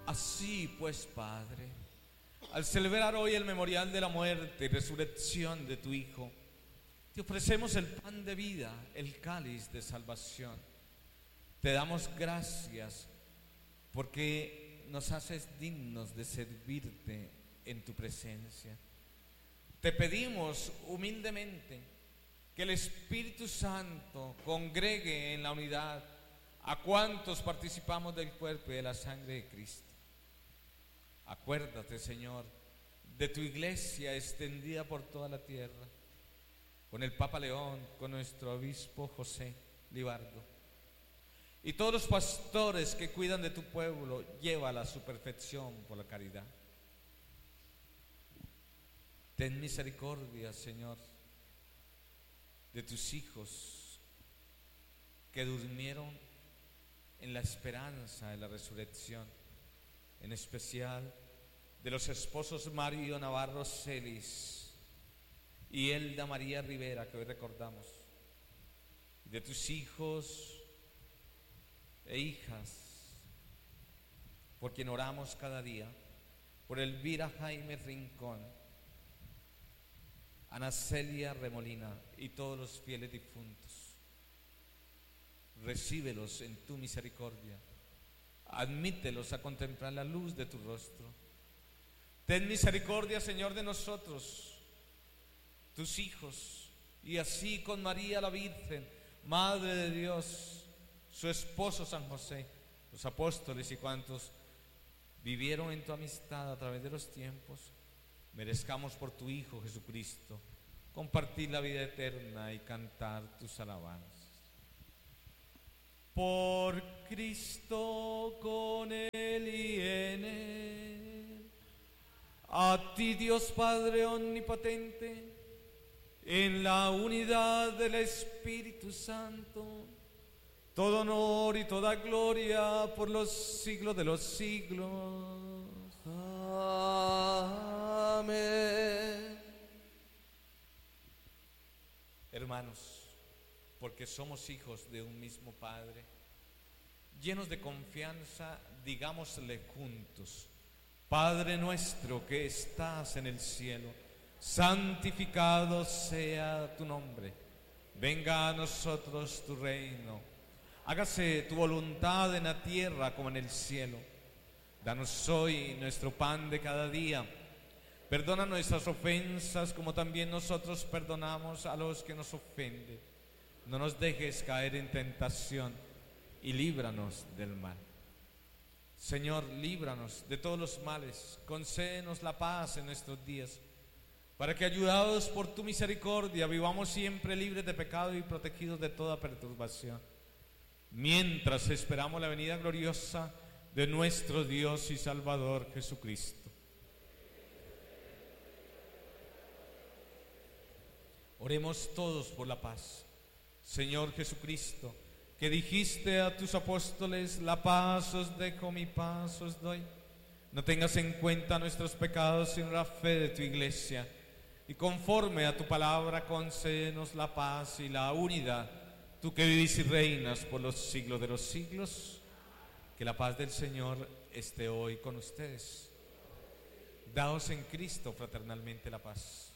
Así pues, Padre, al celebrar hoy el memorial de la muerte y resurrección de tu Hijo, te ofrecemos el pan de vida, el cáliz de salvación. Te damos gracias porque nos haces dignos de servirte en tu presencia. Te pedimos humildemente que el Espíritu Santo congregue en la unidad a cuantos participamos del cuerpo y de la sangre de Cristo. Acuérdate, Señor, de tu iglesia extendida por toda la tierra, con el Papa León, con nuestro obispo José Libardo, y todos los pastores que cuidan de tu pueblo. Llévala a su perfección por la caridad. Ten misericordia, Señor, de tus hijos que durmieron en la esperanza de la resurrección, en especial de los esposos Mario Navarro Celis y Elda María Rivera, que hoy recordamos, de tus hijos e hijas, por quien oramos cada día, por Elvira Jaime Rincón, Ana Celia Remolina y todos los fieles difuntos. Recíbelos en tu misericordia, admítelos a contemplar la luz de tu rostro. Ten misericordia, Señor, de nosotros, tus hijos, y así con María la Virgen, Madre de Dios, su esposo San José, los apóstoles y cuantos vivieron en tu amistad a través de los tiempos, merezcamos por tu Hijo Jesucristo compartir la vida eterna y cantar tus alabanzas. Por Cristo, con Él y en Él, a ti, Dios Padre omnipotente, en la unidad del Espíritu Santo, todo honor y toda gloria por los siglos de los siglos. Amén. Hermanos, porque somos hijos de un mismo Padre, llenos de confianza, digámosle juntos: Padre nuestro que estás en el cielo, santificado sea tu nombre. Venga a nosotros tu reino. Hágase tu voluntad en la tierra como en el cielo. Danos hoy nuestro pan de cada día. Perdona nuestras ofensas como también nosotros perdonamos a los que nos ofenden. No nos dejes caer en tentación y líbranos del mal. Señor, líbranos de todos los males. Concédenos la paz en nuestros días, para que, ayudados por tu misericordia, vivamos siempre libres de pecado y protegidos de toda perturbación, mientras esperamos la venida gloriosa de nuestro Dios y Salvador Jesucristo. Oremos todos por la paz. Señor Jesucristo, que dijiste a tus apóstoles: la paz os dejo, mi paz os doy. No tengas en cuenta nuestros pecados, sino la fe de tu iglesia, y conforme a tu palabra concédenos la paz y la unidad, tú que vivís y reinas por los siglos de los siglos. Que la paz del Señor esté hoy con ustedes. Daos en Cristo fraternalmente la paz.